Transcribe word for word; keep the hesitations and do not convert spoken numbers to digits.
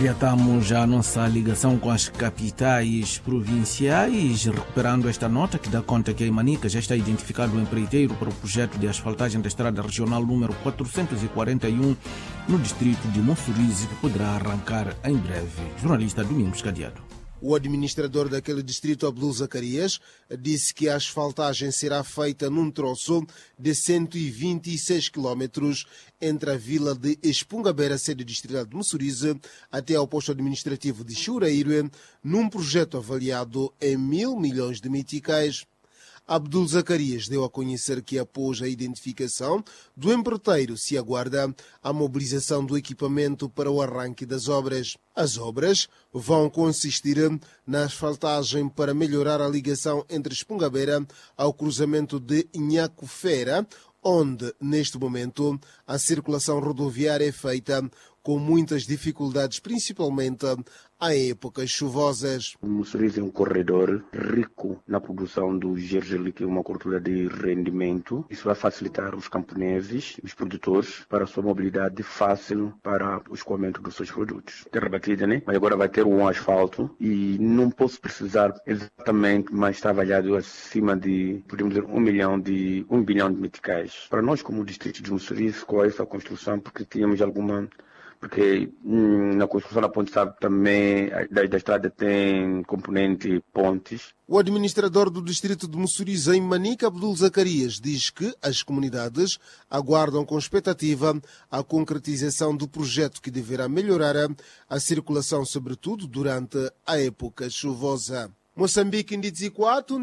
Reatamos a nossa ligação com as capitais provinciais, recuperando esta nota que dá conta que em Manica já está identificado o empreiteiro para o projeto de asfaltagem da estrada regional número quatrocentos e quarenta e um no distrito de Mussurize, que poderá arrancar em breve. Jornalista Domingos Cadeado. O administrador daquele distrito, Abdul Zacarias, disse que a asfaltagem será feita num troço de cento e vinte e seis quilómetros entre a vila de Espungabeira, sede distrital de Mussurize, até ao posto administrativo de Churaíre, num projeto avaliado em mil milhões de meticais. Abdul Zacarias deu a conhecer que, após a identificação do empreiteiro, se aguarda a mobilização do equipamento para o arranque das obras. As obras vão consistir na asfaltagem para melhorar a ligação entre Espungabeira ao cruzamento de Inhacufera, onde, neste momento, a circulação rodoviária é feita com muitas dificuldades, principalmente em épocas chuvosas. O Mussurize é um corredor rico na produção do gergelim, que é uma cultura de rendimento. Isso vai facilitar os camponeses, os produtores, para a sua mobilidade fácil para o escoamento dos seus produtos. Terra batida, né? Mas agora vai ter um asfalto e não posso precisar exatamente, mas está avaliado acima de, podemos dizer, um milhão de, um bilhão de meticais. Para nós, como distrito de Mussurize, com essa construção, porque tínhamos alguma... Porque hum, na construção da ponte, sabe, também da, da estrada tem componente pontes. O administrador do distrito de Mussurize, em Manica, Abdul Zacarias, diz que as comunidades aguardam com expectativa a concretização do projeto que deverá melhorar a circulação, sobretudo durante a época chuvosa. Moçambique, Ndizzi quatro.